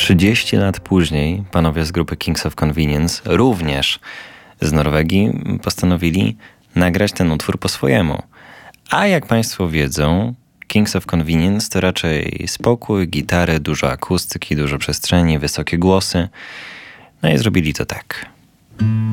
30 lat później panowie z grupy Kings of Convenience, również z Norwegii, postanowili nagrać ten utwór po swojemu. A jak państwo wiedzą, Kings of Convenience to raczej spokój, gitary, dużo akustyki, dużo przestrzeni, wysokie głosy. No i zrobili to tak.